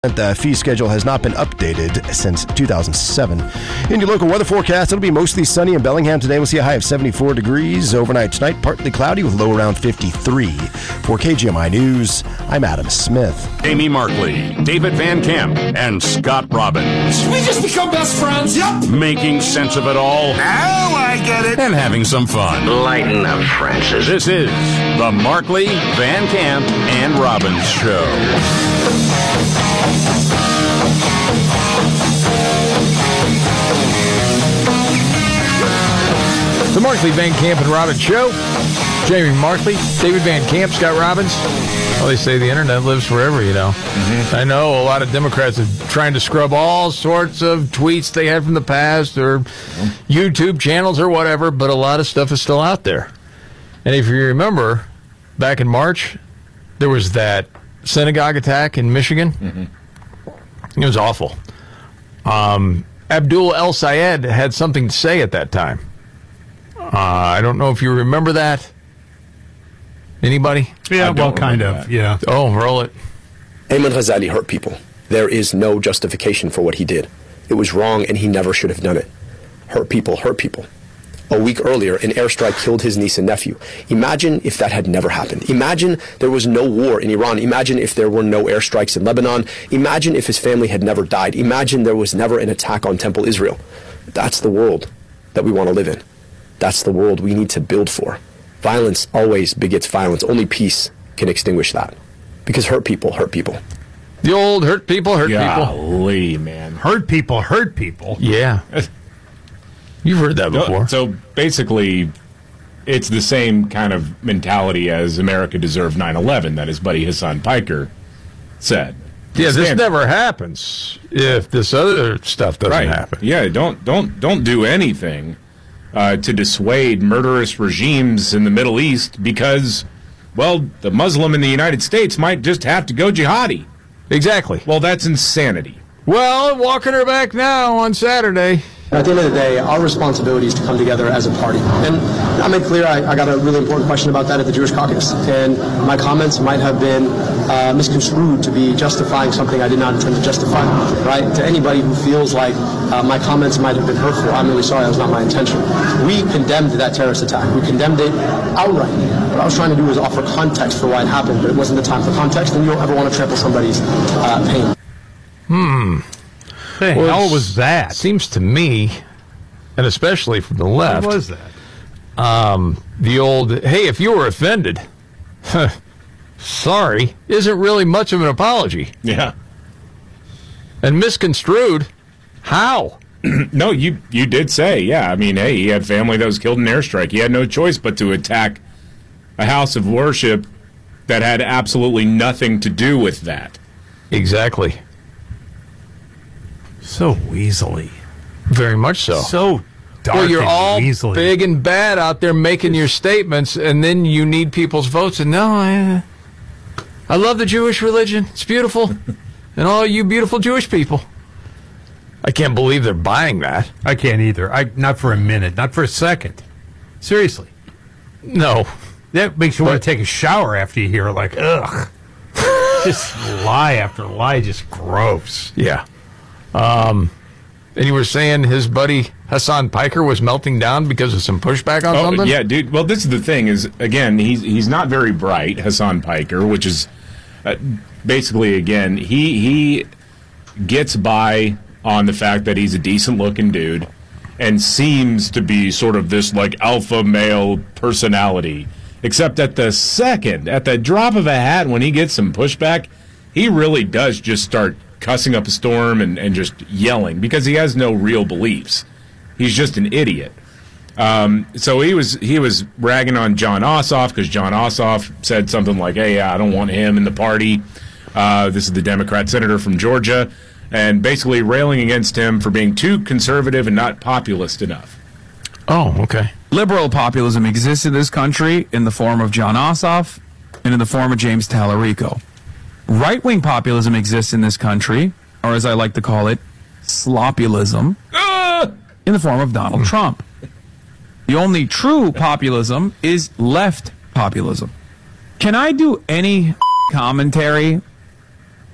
The fee schedule has not been updated since 2007. In your local weather forecast, it'll be mostly sunny in Bellingham today. We'll see a high of 74 degrees. Overnight tonight, partly cloudy with low around 53. For KGMI News, I'm Adam Smith. Amy Markley, David Van Camp, and Scott Robbins. We just become best friends. Yep. Making sense of it all. Now I get it. And having some fun. Lighten up, Francis. This is the Markley, Van Camp, and Robbins Show. The Markley, Van Camp, and Robbins Show. Jamie Markley, David Van Camp, Scott Robbins. Well, they say the internet lives forever, you know. Mm-hmm. I know a lot of Democrats are trying to scrub all sorts of tweets they had from the past or YouTube channels or whatever, but a lot of stuff is still out there. And if you remember, back in March, there was that synagogue attack in Michigan. Mm-hmm. It was awful. Abdul El Sayed had something to say at that time. I don't know if you remember that. Anybody? Yeah, well, kind of, yeah. Oh, roll it. Ayman Ghazali hurt people. There is no justification for what he did. It was wrong, and he never should have done it. Hurt people, hurt people. A week earlier, an airstrike killed his niece and nephew. Imagine if that had never happened. Imagine there was no war in Iran. Imagine if there were no airstrikes in Lebanon. Imagine if his family had never died. Imagine there was never an attack on Temple Israel. That's the world that we want to live in. That's the world we need to build for. Violence always begets violence. Only peace can extinguish that. Because hurt people hurt people. The old hurt people hurt people. Golly, man. Hurt people hurt people. Yeah. You've heard that before. So basically, it's the same kind of mentality as America deserved 9/11 that his buddy Hassan Piker said. Yeah, this never happens if this other stuff doesn't happen. Yeah, don't do anything to dissuade murderous regimes in the Middle East because, well, the Muslim in the United States might just have to go jihadi. Exactly. Well, that's insanity. Well, walking her back now on Saturday. At the end of the day, our responsibility is to come together as a party. And I made clear I got a really important question about that at the Jewish caucus. And my comments might have been misconstrued to be justifying something I did not intend to justify. Right? To anybody who feels like my comments might have been hurtful, I'm really sorry. That was not my intention. We condemned that terrorist attack. We condemned it outright. What I was trying to do was offer context for why it happened, but it wasn't the time for context, and you don't ever want to trample somebody's pain. The hell was that? Seems to me, and especially from the left. What was that? The old, hey, if you were offended, sorry, isn't really much of an apology. Yeah. And misconstrued, how? No, you did say, yeah. I mean, hey, he had family that was killed in an airstrike. He had no choice but to attack a house of worship that had absolutely nothing to do with that. Exactly. So weaselly. Very much so. So dark. Well, you're all weaselly. big and bad out there making your statements, and then you need people's votes. And no, I love the Jewish religion. It's beautiful. And all you beautiful Jewish people. I can't believe they're buying that. I can't either. Not for a minute. Not for a second. Seriously. No. That makes you want to take a shower after you hear it. Like, ugh. Just lie after lie. Just gross. Yeah. And you were saying his buddy Hassan Piker was melting down because of some pushback on something? Yeah, dude. Well, this is the thing is, again, he's not very bright, Hassan Piker, which is basically, again, he gets by on the fact that he's a decent-looking dude and seems to be sort of this, like, alpha male personality. Except at the drop of a hat, when he gets some pushback, he really does just start cussing up a storm and just yelling because he has no real beliefs. He's just an idiot. So he was ragging on Jon Ossoff because Jon Ossoff said something like, hey, I don't want him in the party. This is the Democrat senator from Georgia. And basically railing against him for being too conservative and not populist enough. Oh, okay. Liberal populism exists in this country in the form of Jon Ossoff and in the form of James Tallarico. Right-wing populism exists in this country, or as I like to call it, sloppulism, in the form of Donald Trump. The only true populism is left populism. Can I do any commentary